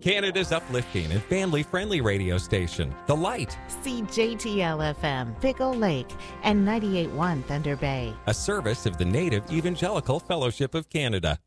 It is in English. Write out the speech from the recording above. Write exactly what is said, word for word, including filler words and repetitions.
Canada's uplifting and family-friendly radio station, The Light. C J T L F M, Pickle Lake, and ninety-eight point one Thunder Bay. A service of the Native Evangelical Fellowship of Canada.